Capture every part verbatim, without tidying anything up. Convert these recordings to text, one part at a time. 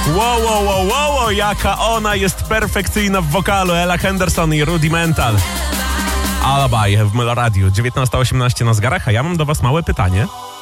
Wow, wow, wow, wow, wow, jaka ona jest perfekcyjna w wokalu. Ella Henderson i Rudimental. Alibi w Melo Radio. dziewiętnasta osiemnaście na zegarach, a ja mam do was małe pytanie.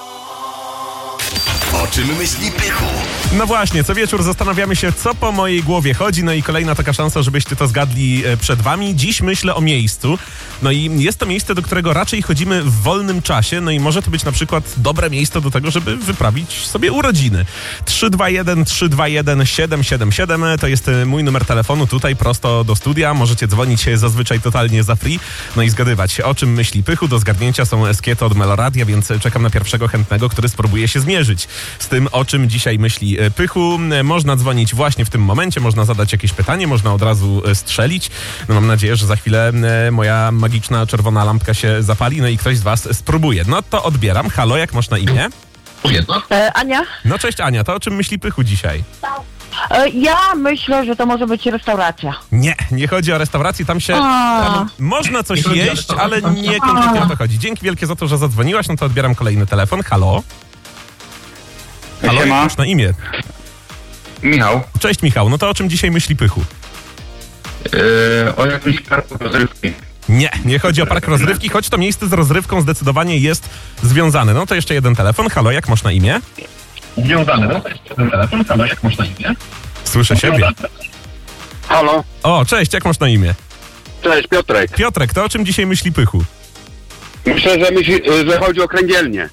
O czym myśli Pychu? No właśnie, co wieczór zastanawiamy się, co po mojej głowie chodzi, no i kolejna taka szansa, żebyście to zgadli przed wami. Dziś myślę o miejscu, no i jest to miejsce, do którego raczej chodzimy w wolnym czasie, no i może to być na przykład dobre miejsce do tego, żeby wyprawić sobie urodziny. trzy dwa jeden trzy dwa jeden siedem siedem siedem to jest mój numer telefonu, tutaj prosto do studia, możecie dzwonić zazwyczaj totalnie za free, no i zgadywać, o czym myśli Pychu. Do zgadnięcia są eskiety od Meloradia, więc czekam na pierwszego chętnego, który spróbuje się zmierzyć z tym, o czym dzisiaj myśli Pychu. Można dzwonić właśnie w tym momencie, można zadać jakieś pytanie, można od razu strzelić. No mam nadzieję, że za chwilę moja magiczna czerwona lampka się zapali, no i ktoś z was spróbuje. No to odbieram. Halo, jak masz na imię? E, Ania? No cześć Ania, to o czym myśli Pychu dzisiaj? E, ja myślę, że to może być restauracja. Nie, nie chodzi o restaurację, tam się... Tam można coś jeść, ale nie konkretnie o to chodzi. Dzięki wielkie za to, że zadzwoniłaś, no to odbieram kolejny telefon. Halo? Halo, jak masz na imię? Michał. Cześć Michał, no to o czym dzisiaj myśli Pychu? Yy, o jakimś parku rozrywki. Nie, nie chodzi o park rozrywki, choć to miejsce z rozrywką zdecydowanie jest związane. No to jeszcze jeden telefon. Halo, jak masz na imię? Związane, no to jest jeden telefon. Halo, jak masz na imię? Słyszę siebie. Halo. O, cześć, jak masz na imię? Cześć, Piotrek. Piotrek, to o czym dzisiaj myśli Pychu? Myślę, że, myśli, że chodzi o kręgielnię.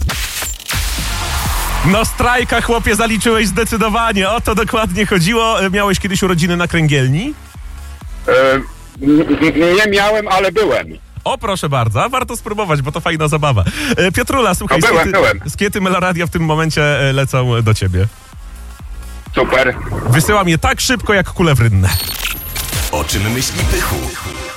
No strajka, chłopie, zaliczyłeś zdecydowanie. O to dokładnie chodziło. Miałeś kiedyś urodziny na kręgielni? Yy, nie miałem, ale byłem. O, proszę bardzo, warto spróbować, bo to fajna zabawa. E, Piotrula, słuchaj, no, byłem, skiety, byłem. skiety Meloradia w tym momencie lecą do ciebie. Super. Wysyłam je tak szybko, jak kule w rynne. O czym myśli Pychu?